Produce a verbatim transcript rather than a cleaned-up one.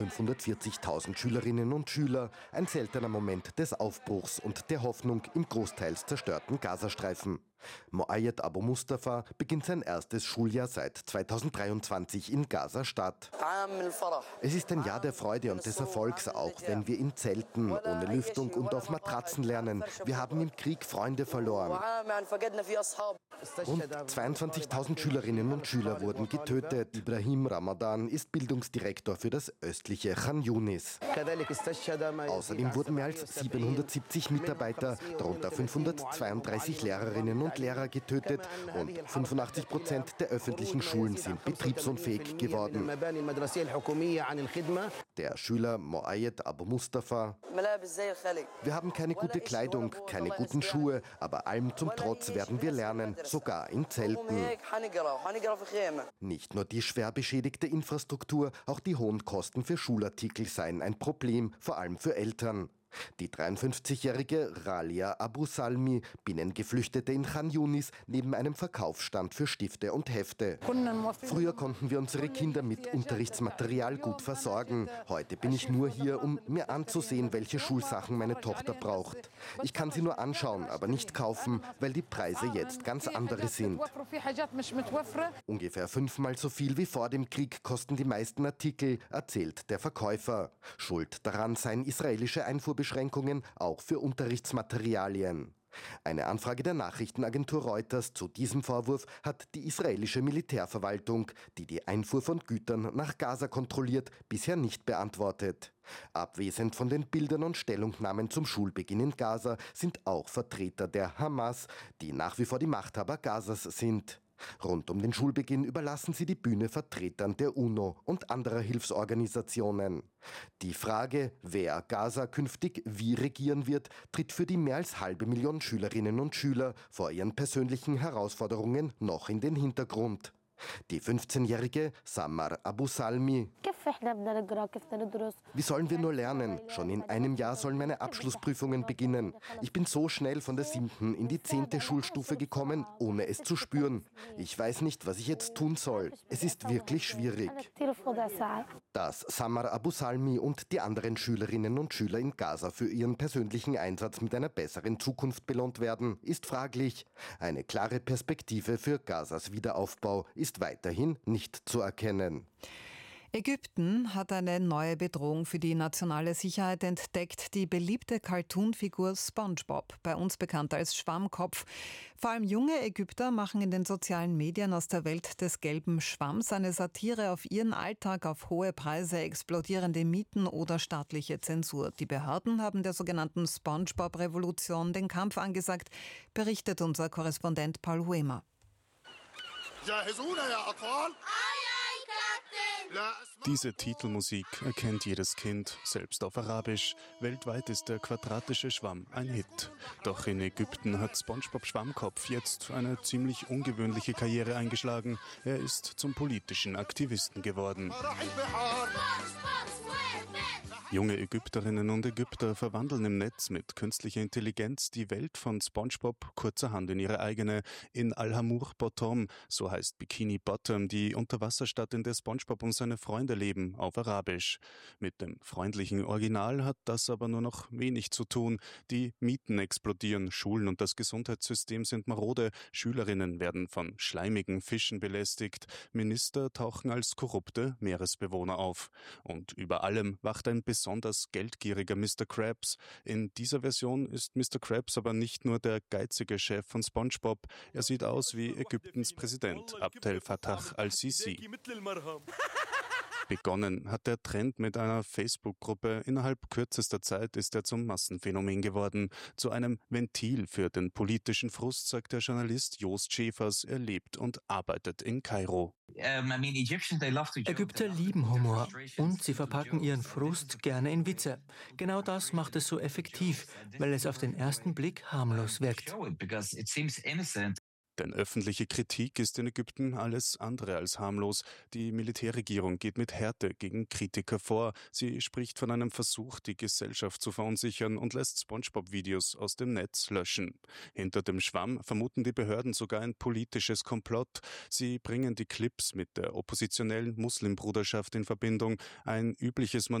fünfhundertvierzigtausend Schülerinnen und Schüler, ein seltener Moment des Aufbruchs und der Hoffnung im großteils zerstörten Gazastreifen. Moayed Abu Mustafa beginnt sein erstes Schuljahr seit zweitausenddreiundzwanzig in Gaza-Stadt. Es ist ein Jahr der Freude und des Erfolgs, auch wenn wir in Zelten, ohne Lüftung und auf Matratzen lernen. Wir haben im Krieg Freunde verloren. Rund zweiundzwanzigtausend Schülerinnen und Schüler wurden getötet. Ibrahim Ramadan ist Bildungsdirektor für das östliche Khan Yunis. Außerdem wurden mehr als siebenhundertsiebzig Mitarbeiter, darunter fünfhundertzweiunddreißig Lehrerinnen und Lehrer getötet und fünfundachtzig Prozent der öffentlichen Schulen sind betriebsunfähig geworden. Der Schüler Moayed Abu Mustafa: Wir haben keine gute Kleidung, keine guten Schuhe, aber allem zum Trotz werden wir lernen, sogar in Zelten. Nicht nur die schwer beschädigte Infrastruktur, auch die hohen Kosten für Schulartikel seien ein Problem, vor allem für Eltern. Die dreiundfünfzigjährige Ralia Abu Salmi, Binnengeflüchtete in Khan Yunis, neben einem Verkaufsstand für Stifte und Hefte. Früher konnten wir unsere Kinder mit Unterrichtsmaterial gut versorgen. Heute bin ich nur hier, um mir anzusehen, welche Schulsachen meine Tochter braucht. Ich kann sie nur anschauen, aber nicht kaufen, weil die Preise jetzt ganz andere sind. Ungefähr fünfmal so viel wie vor dem Krieg kosten die meisten Artikel, erzählt der Verkäufer. Schuld daran seien israelische Einfuhrbeschränkungen, auch für Unterrichtsmaterialien. Eine Anfrage der Nachrichtenagentur Reuters zu diesem Vorwurf hat die israelische Militärverwaltung, die die Einfuhr von Gütern nach Gaza kontrolliert, bisher nicht beantwortet. Abwesend von den Bildern und Stellungnahmen zum Schulbeginn in Gaza sind auch Vertreter der Hamas, die nach wie vor die Machthaber Gazas sind. Rund um den Schulbeginn überlassen sie die Bühne Vertretern der UNO und anderer Hilfsorganisationen. Die Frage, wer Gaza künftig wie regieren wird, tritt für die mehr als halbe Million Schülerinnen und Schüler vor ihren persönlichen Herausforderungen noch in den Hintergrund. Die fünfzehnjährige Samar Abu Salmi: Wie sollen wir nur lernen? Schon in einem Jahr sollen meine Abschlussprüfungen beginnen. Ich bin so schnell von der siebten in die zehnte Schulstufe gekommen, ohne es zu spüren. Ich weiß nicht, was ich jetzt tun soll. Es ist wirklich schwierig. Dass Samar Abu Salmi und die anderen Schülerinnen und Schüler in Gaza für ihren persönlichen Einsatz mit einer besseren Zukunft belohnt werden, ist fraglich. Eine klare Perspektive für Gazas Wiederaufbau ist weiterhin nicht zu erkennen. Ägypten hat eine neue Bedrohung für die nationale Sicherheit entdeckt. Die beliebte Cartoonfigur SpongeBob, bei uns bekannt als Schwammkopf. Vor allem junge Ägypter machen in den sozialen Medien aus der Welt des gelben Schwamms eine Satire auf ihren Alltag, auf hohe Preise, explodierende Mieten oder staatliche Zensur. Die Behörden haben der sogenannten SpongeBob-Revolution den Kampf angesagt, berichtet unser Korrespondent Paul Huemer. Diese Titelmusik erkennt jedes Kind, selbst auf Arabisch. Weltweit ist der quadratische Schwamm ein Hit. Doch in Ägypten hat SpongeBob Schwammkopf jetzt eine ziemlich ungewöhnliche Karriere eingeschlagen. Er ist zum politischen Aktivisten geworden. Junge Ägypterinnen und Ägypter verwandeln im Netz mit künstlicher Intelligenz die Welt von SpongeBob kurzerhand in ihre eigene. In Al-Hamur Bottom, so heißt Bikini Bottom, die Unterwasserstadt, in der SpongeBob und seine Freunde leben, auf Arabisch. Mit dem freundlichen Original hat das aber nur noch wenig zu tun. Die Mieten explodieren, Schulen und das Gesundheitssystem sind marode, Schülerinnen werden von schleimigen Fischen belästigt, Minister tauchen als korrupte Meeresbewohner auf. Und über allem wacht ein besonders geldgieriger Mister Krabs. In dieser Version ist Mister Krabs aber nicht nur der geizige Chef von SpongeBob, er sieht aus wie Ägyptens Präsident Abdel Fattah al-Sisi. Begonnen hat der Trend mit einer Facebook-Gruppe. Innerhalb kürzester Zeit ist er zum Massenphänomen geworden. Zu einem Ventil für den politischen Frust, sagt der Journalist Joost Schäfers. Er lebt und arbeitet in Kairo. Ägypter lieben Humor und sie verpacken ihren Frust gerne in Witze. Genau das macht es so effektiv, weil es auf den ersten Blick harmlos wirkt. Denn öffentliche Kritik ist in Ägypten alles andere als harmlos. Die Militärregierung geht mit Härte gegen Kritiker vor. Sie spricht von einem Versuch, die Gesellschaft zu verunsichern und lässt SpongeBob-Videos aus dem Netz löschen. Hinter dem Schwamm vermuten die Behörden sogar ein politisches Komplott. Sie bringen die Clips mit der oppositionellen Muslimbruderschaft in Verbindung, ein übliches